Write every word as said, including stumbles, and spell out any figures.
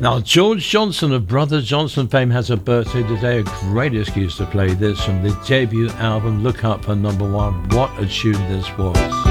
Now, George Johnson of Brothers Johnson fame has a birthday today. A great excuse to play this from the debut album, Look Up for Number One. What a tune this was.